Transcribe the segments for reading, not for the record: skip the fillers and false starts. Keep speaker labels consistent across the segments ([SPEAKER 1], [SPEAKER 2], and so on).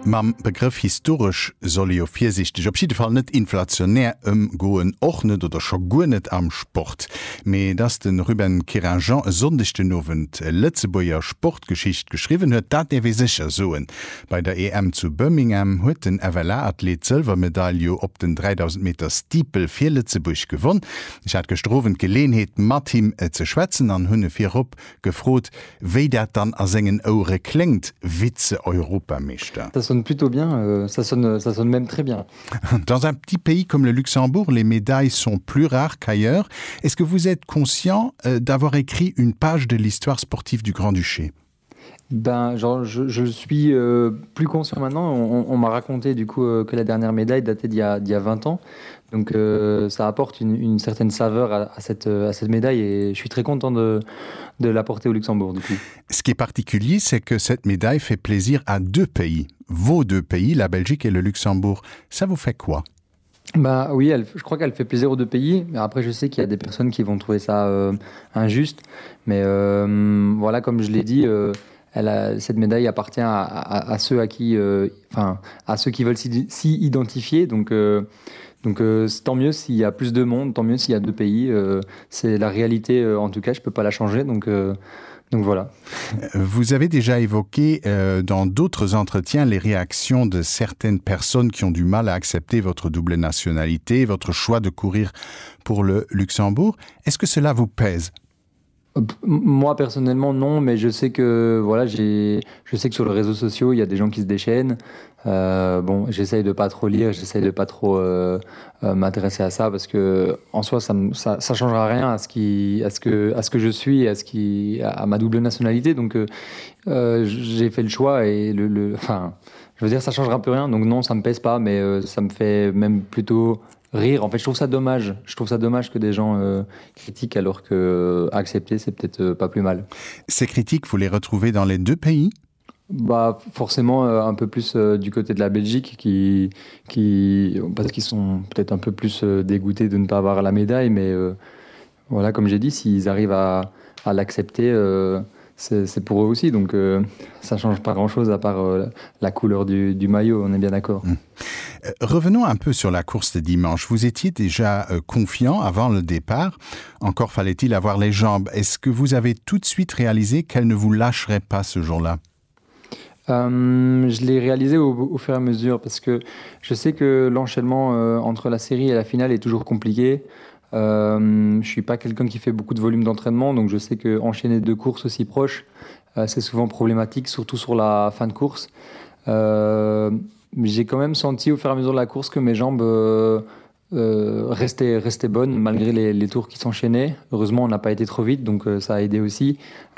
[SPEAKER 1] Mam Begriff historisch soll jo viersichtig op jeden Fall net inflationär goen och net oder scho go net am Sport. Me dats den Ruben Keranjean sondigchte Novent Lettzebuier Sportgeschicht geschrieben huet, dat wie sicher soen. Bei der EM zu Birmingham huet den Avela-Athlet Silbermedaille op den 3000 Meter Stiepel fir Lettzebuich gewonnen. Ich hat gestrowen Geleenheet mat him ze schwätzen an hunne firop gefrot, wéi dat dann a sengen Oure klingt, Vize-Europameister.
[SPEAKER 2] Ça sonne plutôt bien, ça sonne même très bien.
[SPEAKER 1] Dans un petit pays comme le Luxembourg, les médailles sont plus rares qu'ailleurs. Est-ce que vous êtes conscient d'avoir écrit une page de l'histoire sportive du Grand-Duché ?
[SPEAKER 2] Je suis plus conscient maintenant. On m'a raconté du coup que la dernière médaille datait d'il y a 20 ans. Donc ça apporte une certaine saveur à cette médaille et je suis très content de l'apporter au Luxembourg du coup.
[SPEAKER 1] Ce qui est particulier, c'est que cette médaille fait plaisir à deux pays. Vos deux pays, la Belgique et le Luxembourg. Ça vous fait quoi ?
[SPEAKER 2] Oui, je crois qu'elle fait plaisir aux deux pays. Mais après, je sais qu'il y a des personnes qui vont trouver ça injuste. Mais voilà, comme je l'ai dit... cette médaille appartient à ceux à ceux qui veulent s'y identifier. Donc tant mieux s'il y a plus de monde, tant mieux s'il y a deux pays. C'est la réalité, en tout cas, je peux pas la changer. Donc voilà.
[SPEAKER 1] Vous avez déjà évoqué dans d'autres entretiens les réactions de certaines personnes qui ont du mal à accepter votre double nationalité, votre choix de courir pour le Luxembourg. Est-ce que cela vous pèse ?
[SPEAKER 2] Moi personnellement non, mais je sais que sur les réseaux sociaux il y a des gens qui se déchaînent. J'essaye de pas trop lire, j'essaye de pas trop m'intéresser à ça parce que en soi ça changera rien à ce que je suis et à ma double nationalité. Donc j'ai fait le choix et je veux dire ça changera un peu rien. Donc non, ça me pèse pas, mais ça me fait même plutôt rire. En fait, je trouve ça dommage. Je trouve ça dommage que des gens critiquent alors que accepter, c'est peut-être pas plus mal.
[SPEAKER 1] Ces critiques, vous les retrouvez dans les deux pays ?
[SPEAKER 2] Forcément un peu plus du côté de la Belgique parce qu'ils sont peut-être un peu plus dégoûtés de ne pas avoir la médaille, mais voilà, comme j'ai dit, s'ils arrivent à l'accepter, c'est pour eux aussi, donc ça change pas grand-chose à part la couleur du maillot, on est bien d'accord.
[SPEAKER 1] Revenons un peu sur la course de dimanche. Vous étiez déjà confiant avant le départ. Encore fallait-il avoir les jambes. Est-ce que vous avez tout de suite réalisé qu'elle ne vous lâcherait pas ce jour-là ?
[SPEAKER 2] Je l'ai réalisé au fur et à mesure parce que je sais que l'enchaînement entre la série et la finale est toujours compliqué. Je suis pas quelqu'un qui fait beaucoup de volume d'entraînement, donc je sais qu'enchaîner deux courses aussi proches, c'est souvent problématique, surtout sur la fin de course. J'ai quand même senti au fur et à mesure de la course que mes jambes restaient bonnes malgré les tours qui s'enchaînaient. Heureusement, on n'a pas été trop vite, donc ça a aidé aussi.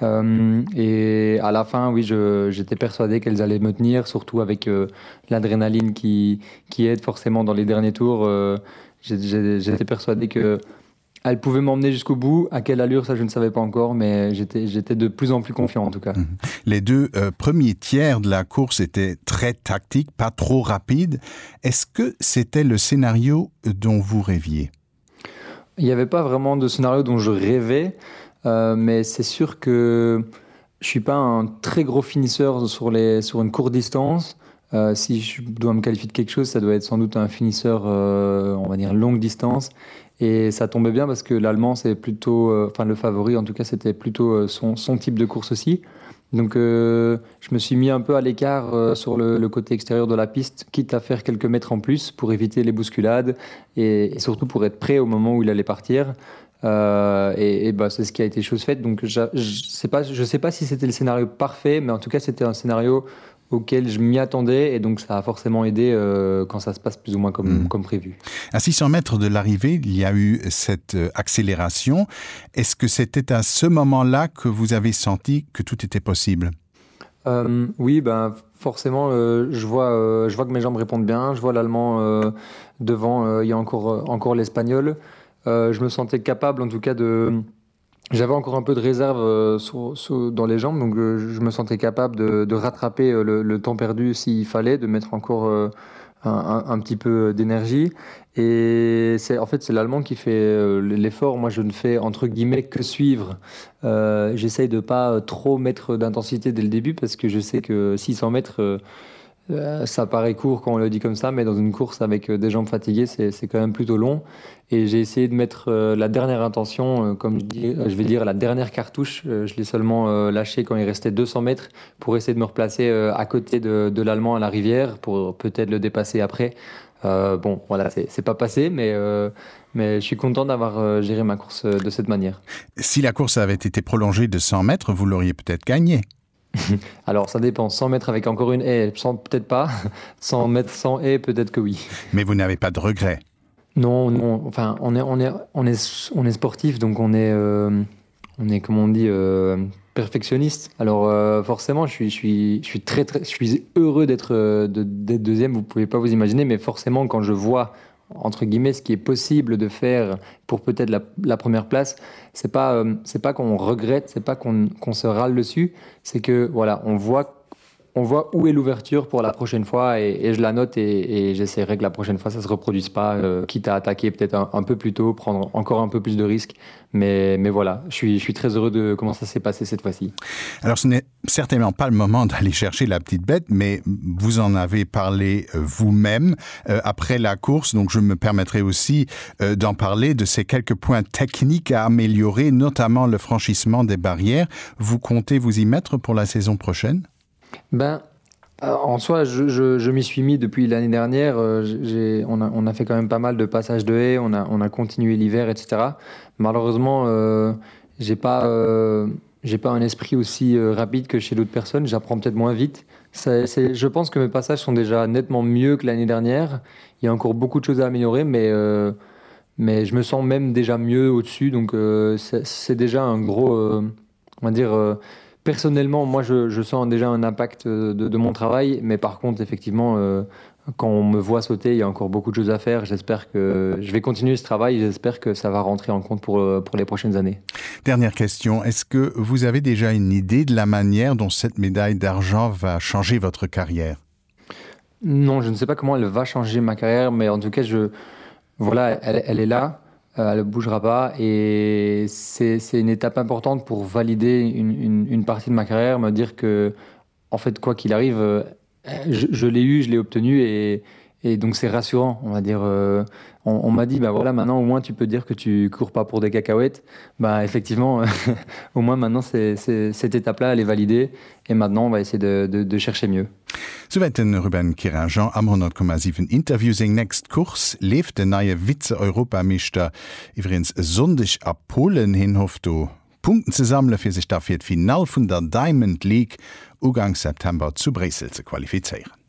[SPEAKER 2] Et à la fin, oui, j'étais persuadé qu'elles allaient me tenir, surtout avec l'adrénaline qui aide forcément dans les derniers tours. J'étais persuadé qu'elle pouvait m'emmener jusqu'au bout. À quelle allure, ça je ne savais pas encore, mais j'étais de plus en plus confiant en tout cas.
[SPEAKER 1] Les deux premiers tiers de la course étaient très tactiques, pas trop rapides. Est-ce que c'était le scénario dont vous rêviez ?
[SPEAKER 2] Il n'y avait pas vraiment de scénario dont je rêvais, mais c'est sûr que je ne suis pas un très gros finisseur sur une courte distance. Si je dois me qualifier de quelque chose, ça doit être sans doute un finisseur, on va dire, longue distance. Et ça tombait bien parce que l'Allemand, c'est plutôt, le favori, en tout cas, c'était plutôt son type de course aussi. Donc, je me suis mis un peu à l'écart sur le côté extérieur de la piste, quitte à faire quelques mètres en plus pour éviter les bousculades et surtout pour être prêt au moment où il allait partir. C'est ce qui a été chose faite. Donc, je sais pas si c'était le scénario parfait, mais en tout cas, c'était un scénario auquel je m'y attendais et donc ça a forcément aidé quand ça se passe plus ou moins comme prévu.
[SPEAKER 1] À 600 mètres de l'arrivée, il y a eu cette accélération. Est-ce que c'était à ce moment-là que vous avez senti que tout était possible ?
[SPEAKER 2] Oui, forcément, je vois que mes jambes répondent bien. Je vois l'Allemand devant, il y a encore l'Espagnol. Je me sentais capable en tout cas J'avais encore un peu de réserve dans les jambes, donc je me sentais capable de rattraper le temps perdu s'il fallait, de mettre encore un petit peu d'énergie. Et c'est l'Allemand qui fait l'effort. Moi, je ne fais entre guillemets que suivre. J'essaye de pas trop mettre d'intensité dès le début parce que je sais que 600 mètres, Ça paraît court quand on le dit comme ça, mais dans une course avec des jambes fatiguées, c'est quand même plutôt long. Et j'ai essayé de mettre la dernière intention, comme je vais dire la dernière cartouche. Je l'ai seulement lâché quand il restait 200 mètres pour essayer de me replacer à côté de l'Allemand à la rivière pour peut-être le dépasser après. Bon, voilà, c'est pas passé, mais je suis content d'avoir géré ma course de cette manière.
[SPEAKER 1] Si la course avait été prolongée de 100 mètres, vous l'auriez peut-être gagné.
[SPEAKER 2] Alors, ça dépend. 100 mètres avec encore une haie, peut-être pas. 100 mètres sans haie, peut-être que oui.
[SPEAKER 1] Mais vous n'avez pas de regrets?
[SPEAKER 2] Non, non. Enfin, on est sportif, donc on est comme on dit, perfectionniste. Alors, forcément, je suis heureux d'être deuxième. Vous pouvez pas vous imaginer, mais forcément, quand je vois entre guillemets ce qui est possible de faire pour peut-être la première place, c'est pas qu'on regrette, c'est pas qu'on se râle dessus, c'est que voilà, on voit où est l'ouverture pour la prochaine fois et je la note et j'essaierai que la prochaine fois ça se reproduise pas, quitte à attaquer peut-être un peu plus tôt, prendre encore un peu plus de risques, mais voilà, je suis très heureux de comment ça s'est passé cette fois-ci.
[SPEAKER 1] Alors ce n'est certainement pas le moment d'aller chercher la petite bête, mais vous en avez parlé vous-même après la course, donc je me permettrai aussi d'en parler de ces quelques points techniques à améliorer, notamment le franchissement des barrières. Vous comptez vous y mettre pour la saison prochaine ?
[SPEAKER 2] En soi, je m'y suis mis depuis l'année dernière. On a fait quand même pas mal de passages de haies, on a continué l'hiver, etc. Malheureusement, j'ai pas un esprit aussi rapide que chez d'autres personnes. J'apprends peut-être moins vite. Je pense que mes passages sont déjà nettement mieux que l'année dernière. Il y a encore beaucoup de choses à améliorer, mais je me sens même déjà mieux au-dessus. Donc, c'est déjà un gros, on va dire. Personnellement, moi, je sens déjà un impact de mon travail, mais par contre, effectivement, quand on me voit sauter, il y a encore beaucoup de choses à faire. J'espère que je vais continuer ce travail, j'espère que ça va rentrer en compte pour les prochaines années.
[SPEAKER 1] Dernière question, est-ce que vous avez déjà une idée de la manière dont cette médaille d'argent va changer votre carrière ?
[SPEAKER 2] Non, je ne sais pas comment elle va changer ma carrière, mais en tout cas, voilà, elle est là. Elle ne bougera pas et c'est une étape importante pour valider une partie de ma carrière, me dire que, en fait, quoi qu'il arrive, je l'ai obtenu et donc c'est rassurant, on va dire. On m'a dit, bah voilà, maintenant au moins tu peux dire que tu cours pas pour des cacahuètes. Bah effectivement, au moins maintenant cette étape-là, elle est validée et maintenant on va essayer de chercher mieux.
[SPEAKER 1] Soweit den Ruben Kirajan am 100,7 Interviews eng nächst Kurs lebt de neue Vize-Europameister iwrens sonndech a Polen hinhofft do Punkten ze samle fir sich dafir d Final vun der Diamond League ugang September zu Bresel ze qualifizieren.